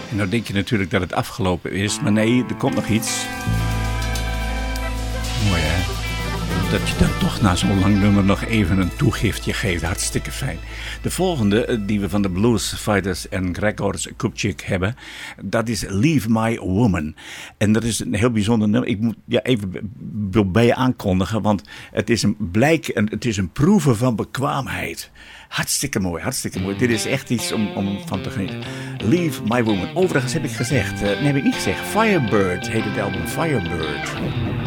En nou denk je natuurlijk dat het afgelopen is, maar nee, er komt nog iets. Mooi hè? Dat je dan toch na zo'n lang nummer nog even een toegiftje geeft. Hartstikke fijn. De volgende die we van de Blues Fighters en Gregor Kupchak hebben, dat is Leave My Woman. En dat is een heel bijzonder nummer. Ik moet even bij je aankondigen, want het is het is een proeven van bekwaamheid. Hartstikke mooi, hartstikke mooi. Dit is echt iets om van te genieten. Leave My Woman. Overigens heb ik gezegd, nee heb ik niet gezegd, Firebird heet het album, Firebird.